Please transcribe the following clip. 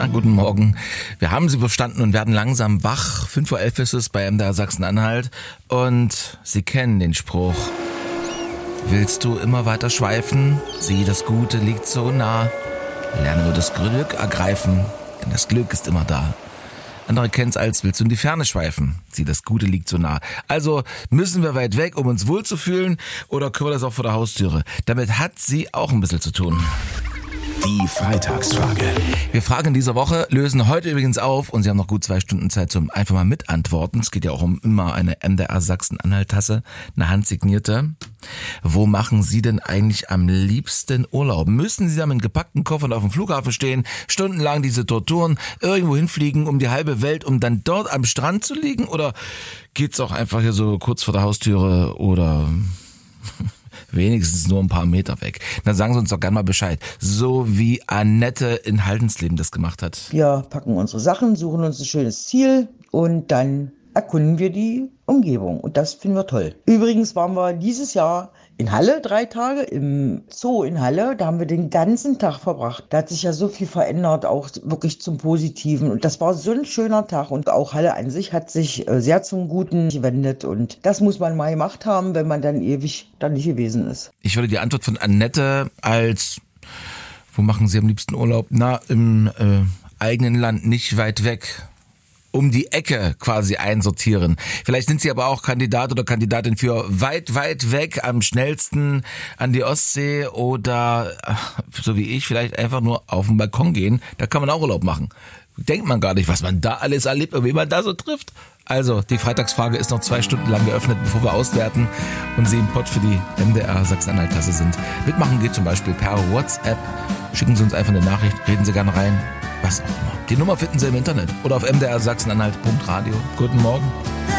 Guten Morgen. Wir haben sie überstanden und werden langsam wach. 5:11 Uhr ist es bei MDR Sachsen-Anhalt. Und Sie kennen den Spruch. Willst du immer weiter schweifen? Sieh, das Gute liegt so nah. Lerne nur das Glück ergreifen, denn das Glück ist immer da. Andere kennen es als, willst du in die Ferne schweifen? Sieh, das Gute liegt so nah. Also müssen wir weit weg, um uns wohlzufühlen, oder können wir das auch vor der Haustüre? Damit hat sie auch ein bisschen zu tun. Die Freitagsfrage. Wir fragen in dieser Woche, lösen heute übrigens auf und Sie haben noch gut 2 Stunden Zeit zum einfach mal mitantworten. Es geht ja auch um immer eine MDR Sachsen-Anhalt-Tasse, eine handsignierte. Wo machen Sie denn eigentlich am liebsten Urlaub? Müssen Sie da mit gepackten Koffern auf dem Flughafen stehen, stundenlang diese Torturen, irgendwo hinfliegen um die halbe Welt, um dann dort am Strand zu liegen? Oder geht's auch einfach hier so kurz vor der Haustüre oder wenigstens nur ein paar Meter weg? Dann sagen Sie uns doch gerne mal Bescheid. So wie Annette in Haldensleben das gemacht hat. Wir packen unsere Sachen, suchen uns ein schönes Ziel und dann erkunden wir die Umgebung. Und das finden wir toll. Übrigens waren wir dieses Jahr in Halle 3 Tage im Zoo in Halle. Da haben wir den ganzen Tag verbracht. Da hat sich ja so viel verändert, auch wirklich zum Positiven. Und das war so ein schöner Tag. Und auch Halle an sich hat sich sehr zum Guten gewendet. Und das muss man mal gemacht haben, wenn man dann ewig da nicht gewesen ist. Ich würde die Antwort von Annette als, wo machen Sie am liebsten Urlaub? Na, im eigenen Land, nicht weit weg. Um die Ecke quasi einsortieren. Vielleicht sind Sie aber auch Kandidat oder Kandidatin für weit, weit weg, am schnellsten an die Ostsee oder, so wie ich, vielleicht einfach nur auf den Balkon gehen. Da kann man auch Urlaub machen. Denkt man gar nicht, was man da alles erlebt und wie man da so trifft. Also, die Freitagsfrage ist noch 2 Stunden lang geöffnet, bevor wir auswerten und Sie im Pott für die MDR Sachsen-Anhalt-Tasse sind. Mitmachen geht zum Beispiel per WhatsApp. Schicken Sie uns einfach eine Nachricht, reden Sie gerne rein. Was auch immer. Die Nummer finden Sie im Internet oder auf mdrsachsenanhalt.radio. Guten Morgen.